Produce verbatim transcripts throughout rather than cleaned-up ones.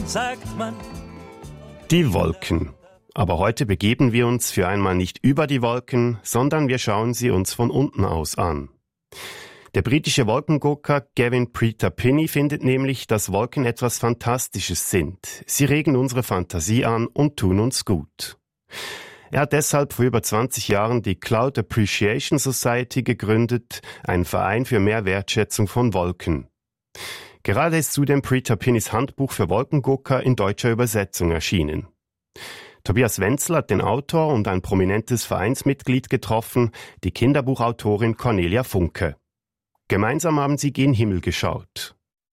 sagt man. Die Wolken. Aber heute begeben wir uns für einmal nicht über die Wolken, sondern wir schauen sie uns von unten aus an. Der britische Wolkengucker Gavin Preter-Pinney findet nämlich, dass Wolken etwas Fantastisches sind. Sie regen unsere Fantasie an und tun uns gut. Er hat deshalb vor über zwanzig Jahren die Cloud Appreciation Society gegründet, einen Verein für mehr Wertschätzung von Wolken. Gerade ist zudem Preter-Pinneys Handbuch für Wolkengucker in deutscher Übersetzung erschienen. Tobias Wenzel hat den Autor und ein prominentes Vereinsmitglied getroffen, die Kinderbuchautorin Cornelia Funke. Gemeinsam haben sie gen Himmel geschaut.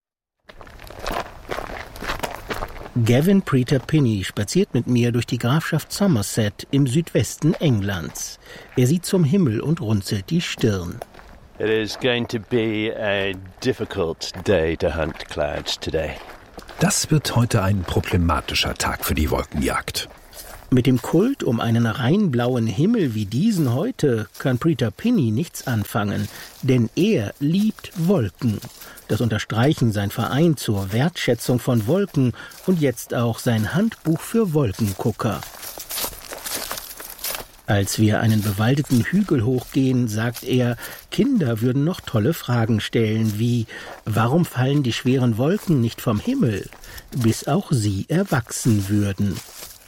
Gavin Preter-Pinney spaziert mit mir durch die Grafschaft Somerset im Südwesten Englands. Er sieht zum Himmel und runzelt die Stirn. It is going to be a difficult day to hunt clouds today. Das wird heute ein problematischer Tag für die Wolkenjagd. Mit dem Kult um einen rein blauen Himmel wie diesen heute kann Preter-Pinney nichts anfangen, denn er liebt Wolken. Das unterstreichen sein Verein zur Wertschätzung von Wolken und jetzt auch sein Handbuch für Wolkengucker. Als wir einen bewaldeten Hügel hochgehen, sagt er, Kinder würden noch tolle Fragen stellen wie, warum fallen die schweren Wolken nicht vom Himmel, bis auch sie erwachsen würden.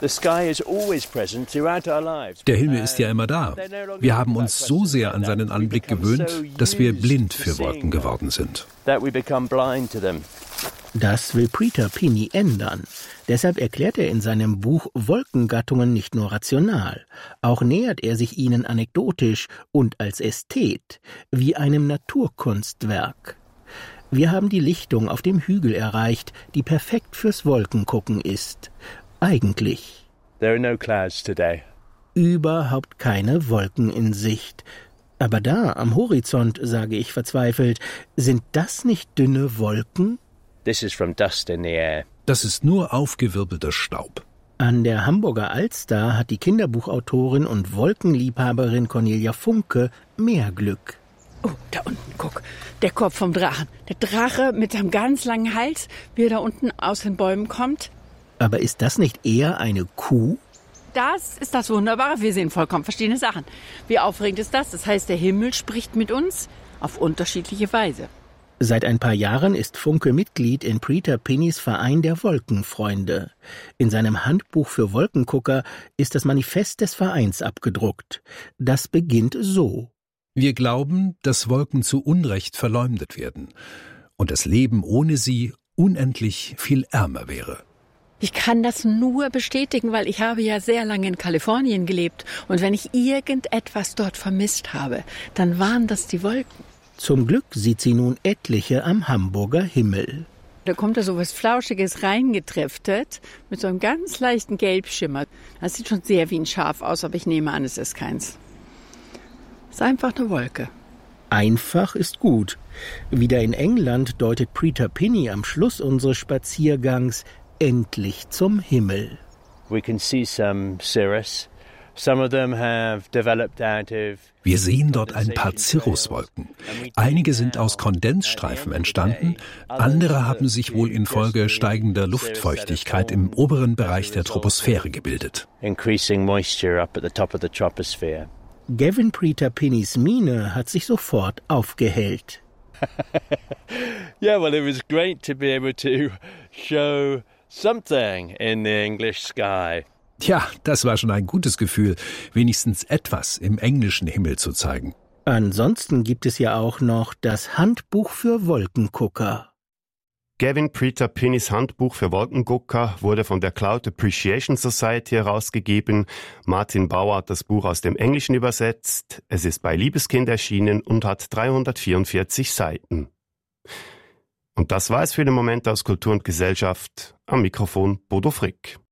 Der Himmel ist ja immer da. Wir haben uns so sehr an seinen Anblick gewöhnt, dass wir blind für Wolken geworden sind. Das will Preter-Pinney ändern. Deshalb erklärt er in seinem Buch Wolkengattungen nicht nur rational. Auch nähert er sich ihnen anekdotisch und als Ästhet, wie einem Naturkunstwerk. Wir haben die Lichtung auf dem Hügel erreicht, die perfekt fürs Wolkengucken ist. Eigentlich. There are no clouds today. Überhaupt keine Wolken in Sicht. Aber da, am Horizont, sage ich verzweifelt, sind das nicht dünne Wolken? This is from dust in the air. Das ist nur aufgewirbelter Staub. An der Hamburger Alster hat die Kinderbuchautorin und Wolkenliebhaberin Cornelia Funke mehr Glück. Oh, da unten, guck, der Kopf vom Drachen. Der Drache mit seinem ganz langen Hals, wie er da unten aus den Bäumen kommt. Aber ist das nicht eher eine Kuh? Das ist das Wunderbare. Wir sehen vollkommen verschiedene Sachen. Wie aufregend ist das? Das heißt, der Himmel spricht mit uns auf unterschiedliche Weise. Seit ein paar Jahren ist Funke Mitglied in Preter-Pinneys Verein der Wolkenfreunde. In seinem Handbuch für Wolkengucker ist das Manifest des Vereins abgedruckt. Das beginnt so. Wir glauben, dass Wolken zu Unrecht verleumdet werden und das Leben ohne sie unendlich viel ärmer wäre. Ich kann das nur bestätigen, weil ich habe ja sehr lange in Kalifornien gelebt. Und wenn ich irgendetwas dort vermisst habe, dann waren das die Wolken. Zum Glück sieht sie nun etliche am Hamburger Himmel. Da kommt da so was Flauschiges reingetriftet, mit so einem ganz leichten Gelbschimmer. Das sieht schon sehr wie ein Schaf aus, aber ich nehme an, es ist keins. Es ist einfach eine Wolke. Einfach ist gut. Wieder in England deutet Preter-Pinney am Schluss unseres Spaziergangs endlich zum Himmel. We can see some cirrus. Some of them have developed out of Wir sehen dort ein paar Cirruswolken. Einige sind aus Kondensstreifen entstanden, andere haben sich wohl infolge steigender Luftfeuchtigkeit im oberen Bereich der Troposphäre gebildet. increasing moisture up at the top of the troposphere. Gavin Preter-Pinneys Miene hat sich sofort aufgehellt. Yeah, well, it was great to be able to show something in the English sky. Tja, das war schon ein gutes Gefühl, wenigstens etwas im englischen Himmel zu zeigen. Ansonsten gibt es ja auch noch das Handbuch für Wolkengucker. Gavin Preter-Pinneys Handbuch für Wolkengucker wurde von der Cloud Appreciation Society herausgegeben. Martin Bauer hat das Buch aus dem Englischen übersetzt. Es ist bei Liebeskind erschienen und hat dreihundertvierundvierzig Seiten. Und das war es für den Moment aus Kultur und Gesellschaft. Am Mikrofon Bodo Frick.